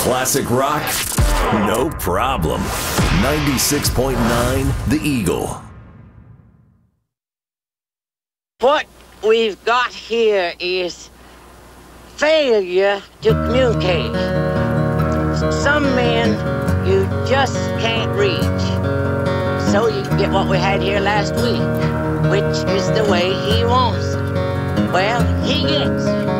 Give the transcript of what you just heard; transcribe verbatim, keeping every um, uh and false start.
Classic rock? No problem. ninety-six point nine The Eagle. What we've got here is failure to communicate. Some men you just can't reach. So you get what we had here last week, which is the way he wants it. Well, he gets it.